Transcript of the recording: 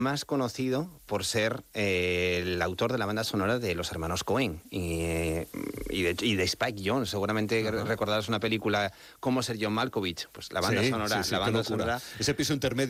más conocido por ser el autor de la banda sonora de los hermanos Coen y de Spike Jonze. Seguramente recordarás una película como ser John Malkovich, pues la banda sonora, Ese piso intermedio